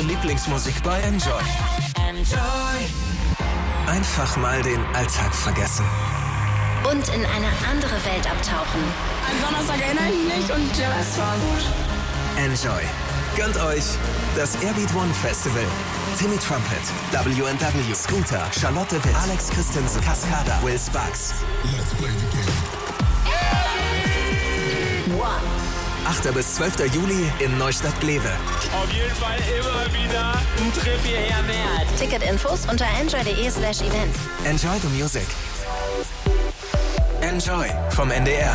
eure Lieblingsmusik bei Enjoy. Einfach mal den Alltag vergessen. Und in eine andere Welt abtauchen. Am Donnerstag erinnere ich mich und der Rest war gut. Enjoy. Gönnt euch das Airbeat One Festival. Timmy Trumpet, W&W, Scooter, Charlotte Witt, Alex Christensen, Cascada, Will Sparks. Let's play the game. One. 8. bis 12. Juli in Neustadt-Glewe. Auf jeden Fall immer wieder ein Trip hierher wert. Ticketinfos unter enjoy.de/events. Enjoy the music. Enjoy vom NDR.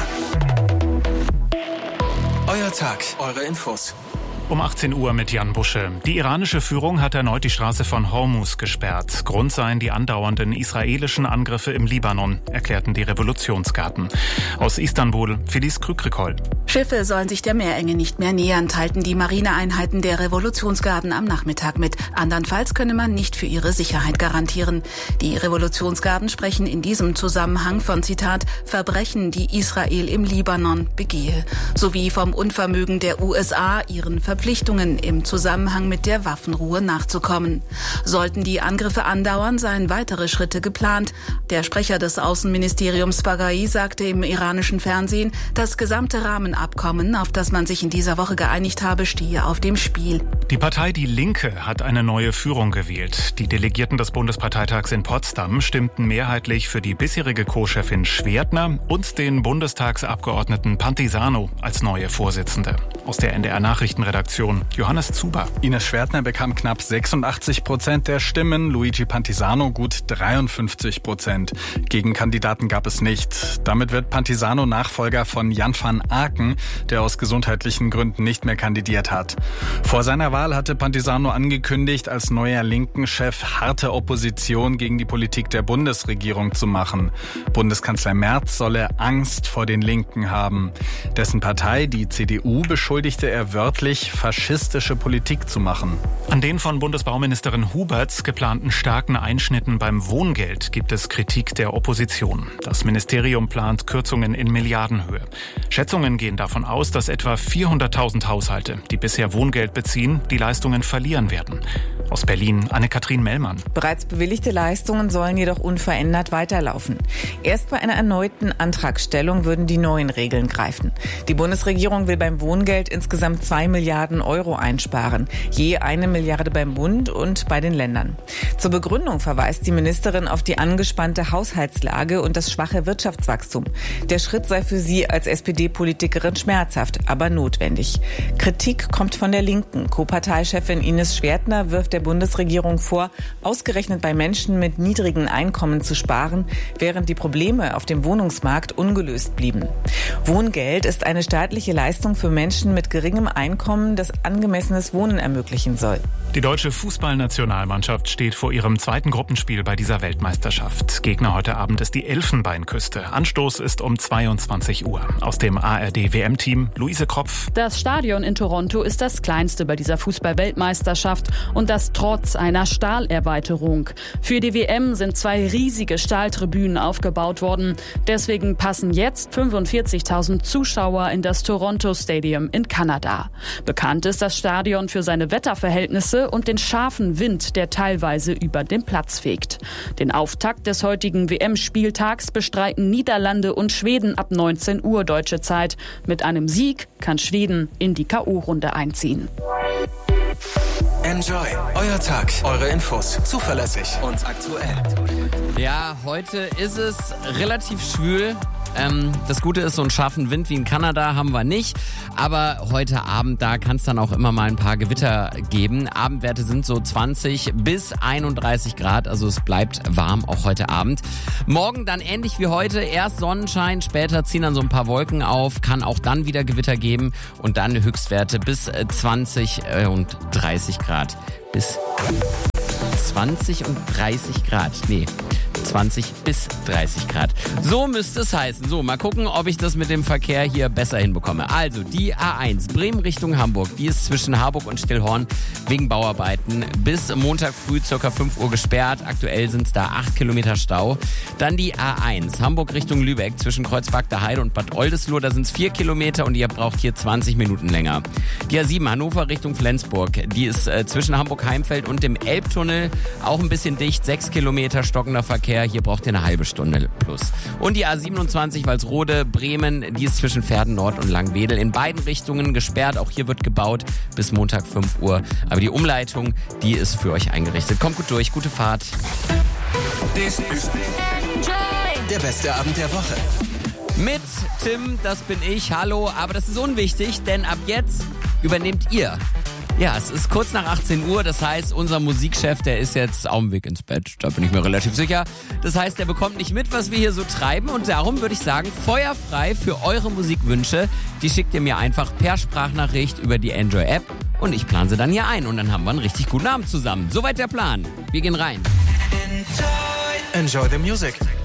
Euer Tag, eure Infos. Um 18 Uhr mit Jan Busche. Die iranische Führung hat erneut die Straße von Hormuz gesperrt. Grund seien die andauernden israelischen Angriffe im Libanon, erklärten die Revolutionsgarden. Aus Istanbul, Felice Krügrikoll. Schiffe sollen sich der Meerenge nicht mehr nähern, teilten die Marineeinheiten der Revolutionsgarden am Nachmittag mit. Andernfalls könne man nicht für ihre Sicherheit garantieren. Die Revolutionsgarden sprechen in diesem Zusammenhang von, Zitat, Verbrechen, die Israel im Libanon begehe, sowie vom Unvermögen der USA, ihren Verpflichtungen im Zusammenhang mit der Waffenruhe nachzukommen. Sollten die Angriffe andauern, seien weitere Schritte geplant. Der Sprecher des Außenministeriums Baghai sagte im iranischen Fernsehen, das gesamte Rahmenabkommen, auf das man sich in dieser Woche geeinigt habe, stehe auf dem Spiel. Die Partei Die Linke hat eine neue Führung gewählt. Die Delegierten des Bundesparteitags in Potsdam stimmten mehrheitlich für die bisherige Co-Chefin Schwertner und den Bundestagsabgeordneten Pantisano als neue Vorsitzende. Aus der NDR-Nachrichtenredaktion Johannes Zuber. Ines Schwertner bekam knapp 86% der Stimmen, Luigi Pantisano gut 53%. Gegenkandidaten gab es nicht. Damit wird Pantisano Nachfolger von Jan van Aken, der aus gesundheitlichen Gründen nicht mehr kandidiert hat. Vor seiner Wahl hatte Pantisano angekündigt, als neuer Linken-Chef harte Opposition gegen die Politik der Bundesregierung zu machen. Bundeskanzler Merz solle Angst vor den Linken haben. Dessen Partei, die CDU, beschuldigte er wörtlich, faschistische Politik zu machen. An den von Bundesbauministerin Huberts geplanten starken Einschnitten beim Wohngeld gibt es Kritik der Opposition. Das Ministerium plant Kürzungen in Milliardenhöhe. Schätzungen gehen davon aus, dass etwa 400.000 Haushalte, die bisher Wohngeld beziehen, die Leistungen verlieren werden. Aus Berlin Anne-Kathrin Mellmann. Bereits bewilligte Leistungen sollen jedoch unverändert weiterlaufen. Erst bei einer erneuten Antragstellung würden die neuen Regeln greifen. Die Bundesregierung will beim Wohngeld insgesamt 2 Milliarden Euro einsparen. Je 1 Milliarde beim Bund und bei den Ländern. Zur Begründung verweist die Ministerin auf die angespannte Haushaltslage und das schwache Wirtschaftswachstum. Der Schritt sei für sie als SPD-Politikerin schmerzhaft, aber notwendig. Kritik kommt von der Linken. Co-Parteichefin Ines Schwertner wirft der Bundesregierung vor, ausgerechnet bei Menschen mit niedrigen Einkommen zu sparen, während die Probleme auf dem Wohnungsmarkt ungelöst blieben. Wohngeld ist eine staatliche Leistung für Menschen mit geringem Einkommen, das angemessenes Wohnen ermöglichen soll. Die deutsche Fußballnationalmannschaft steht vor ihrem zweiten Gruppenspiel bei dieser Weltmeisterschaft. Gegner heute Abend ist die Elfenbeinküste. Anstoß ist um 22 Uhr. Aus dem ARD-WM-Team Luise Kropf. Das Stadion in Toronto ist das kleinste bei dieser Fußball-Weltmeisterschaft und das trotz einer Stahlerweiterung. Für die WM sind 2 riesige Stahltribünen aufgebaut worden. Deswegen passen jetzt 45.000 Zuschauer in das Toronto Stadium in Kanada. Bekannt ist das Stadion für seine Wetterverhältnisse und den scharfen Wind, der teilweise über den Platz fegt. Den Auftakt des heutigen WM-Spieltags bestreiten Niederlande und Schweden ab 19 Uhr deutsche Zeit. Mit einem Sieg kann Schweden in die K.O.-Runde einziehen. Enjoy. Euer Tag, eure Infos. Zuverlässig und aktuell. Ja, heute ist es relativ schwül. Das Gute ist, so einen scharfen Wind wie in Kanada haben wir nicht. Aber heute Abend, da kann es dann auch immer mal ein paar Gewitter geben. Abendwerte sind so 20 bis 31 Grad. Also es bleibt warm auch heute Abend. Morgen dann ähnlich wie heute. Erst Sonnenschein, später ziehen dann so ein paar Wolken auf. Kann auch dann wieder Gewitter geben. Und dann Höchstwerte bis 20 und 30 Grad. Bis 20 und 30 Grad. Nee. 20 bis 30 Grad. So müsste es heißen. So, mal gucken, ob ich das mit dem Verkehr hier besser hinbekomme. Also, die A1 Bremen Richtung Hamburg, die ist zwischen Harburg und Stillhorn wegen Bauarbeiten bis Montag früh ca. 5 Uhr gesperrt. Aktuell sind es da 8 Kilometer Stau. Dann die A1 Hamburg Richtung Lübeck zwischen Kreuzberg der Heide und Bad Oldesloe. Da sind es 4 Kilometer und ihr braucht hier 20 Minuten länger. Die A7 Hannover Richtung Flensburg, die ist zwischen Hamburg-Heimfeld und dem Elbtunnel auch ein bisschen dicht. 6 Kilometer stockender Verkehr. Hier braucht ihr eine halbe Stunde plus. Und die A27 Walsrode Bremen, die ist zwischen Verden Nord und Langwedel in beiden Richtungen gesperrt. Auch hier wird gebaut bis Montag 5 Uhr. Aber die Umleitung, die ist für euch eingerichtet. Kommt gut durch, gute Fahrt. Das ist der beste Abend der Woche. Mit Tim, das bin ich, hallo. Aber das ist unwichtig, denn ab jetzt übernehmt ihr. Ja, es ist kurz nach 18 Uhr, das heißt, unser Musikchef, der ist jetzt auf dem Weg ins Bett, da bin ich mir relativ sicher. Das heißt, er bekommt nicht mit, was wir hier so treiben und darum würde ich sagen, feuerfrei für eure Musikwünsche. Die schickt ihr mir einfach per Sprachnachricht über die Enjoy-App und ich plane sie dann hier ein und dann haben wir einen richtig guten Abend zusammen. Soweit der Plan. Wir gehen rein. Enjoy the music.